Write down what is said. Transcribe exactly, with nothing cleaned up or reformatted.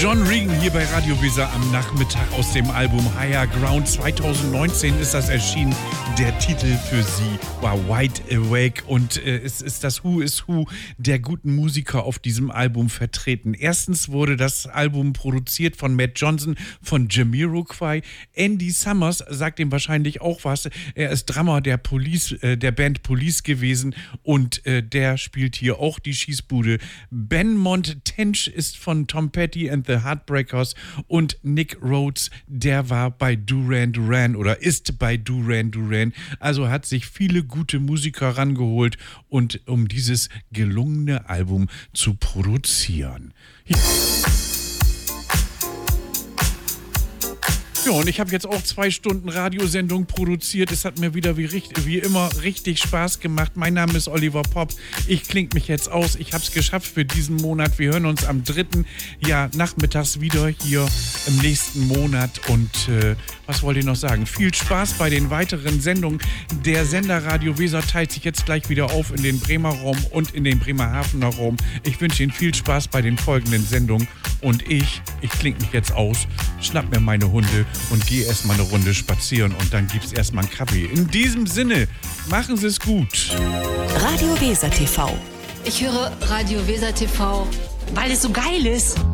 John Regan hier bei Radio Weser am Nachmittag aus dem Album Higher Ground. zwanzig neunzehn ist das erschienen. Der Titel für sie war Wide Awake und äh, es ist das Who is Who der guten Musiker auf diesem Album vertreten. Erstens wurde das Album produziert von Matt Johnson von Jamiroquai. Andy Summers sagt ihm wahrscheinlich auch was. Er ist Drummer der Police, äh, der Band Police gewesen und äh, der spielt hier auch die Schießbude. Benmont Tench ist von Tom Petty and the Heartbreakers und Nick Rhodes, der war bei Duran Duran oder ist bei Duran Duran. Also hat sich viele gute Musiker rangeholt und um dieses gelungene Album zu produzieren. Hier. Ja, und ich habe jetzt auch zwei Stunden Radiosendung produziert. Es hat mir wieder wie, wie immer richtig Spaß gemacht. Mein Name ist Oliver Popp. Ich klinge mich jetzt aus. Ich habe es geschafft für diesen Monat. Wir hören uns am dritten Ja, nachmittags wieder hier im nächsten Monat. Und äh, was wollte ich noch sagen? Viel Spaß bei den weiteren Sendungen. Der Sender Radio Weser teilt sich jetzt gleich wieder auf in den Bremer Raum und in den Bremerhavener Raum. Ich wünsche Ihnen viel Spaß bei den folgenden Sendungen. Und ich, ich klinge mich jetzt aus, schnapp mir meine Hunde und gehe erstmal eine Runde spazieren und dann gibt's erstmal einen Kaffee. In diesem Sinne, machen Sie es gut. Radio Weser T V. Ich höre Radio Weser T V, weil es so geil ist.